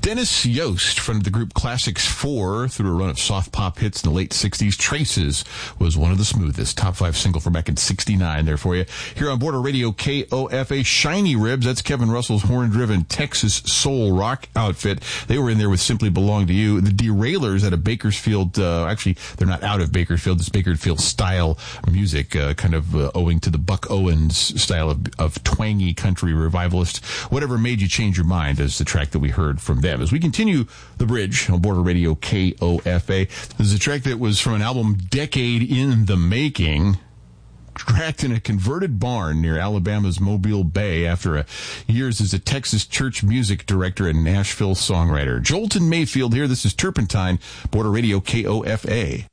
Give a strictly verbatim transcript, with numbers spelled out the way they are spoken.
Dennis Yost from the group Classics four through a run of soft pop hits in the late sixties. Traces was one of the smoothest. Top five single from back in sixty-nine there for you. Here on Border Radio K O F A, Shiny Ribs. That's Kevin Russell's horn-driven Texas soul rock outfit. They were in there with Simply Belong to You. The Derailers out of Bakersfield. Uh, actually, they're not out of Bakersfield. It's Bakersfield style music, uh, kind of uh, owing to the Buck Owens style of, of twangy country revivalist. Whatever Made You Change Your Mind is the track that we heard from them. As we continue the bridge on Border Radio K O F A, this is a track that was from an album decade in the making, tracked in a converted barn near Alabama's Mobile Bay after a years as a Texas church music director and Nashville songwriter. Jolton Mayfield here. This is Turpentine, Border Radio K O F A.